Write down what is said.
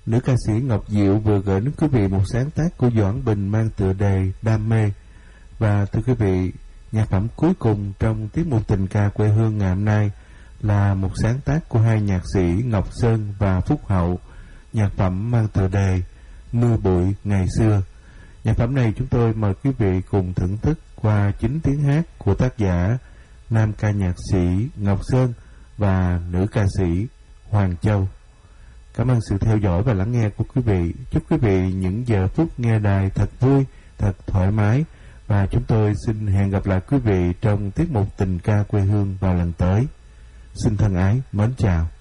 Nữ ca sĩ Ngọc Diệu vừa gửi đến quý vị một sáng tác của Doãn Bình mang tựa đề Đam Mê. Và thưa quý vị, nhạc phẩm cuối cùng trong tiết mục tình ca quê hương ngày hôm nay là một sáng tác của hai nhạc sĩ Ngọc Sơn và Phúc Hậu. Nhạc phẩm mang tựa đề Mưa Bụi Ngày Xưa. Nhạc phẩm này chúng tôi mời quý vị cùng thưởng thức qua 9 tiếng hát của tác giả nam ca nhạc sĩ Ngọc Sơn và nữ ca sĩ Hoàng Châu. Cảm ơn sự theo dõi và lắng nghe của quý vị. Chúc quý vị những giờ phút nghe đài thật vui, thật thoải mái. Và chúng tôi xin hẹn gặp lại quý vị trong tiết mục tình ca quê hương vào lần tới. Xin thân ái, mến chào.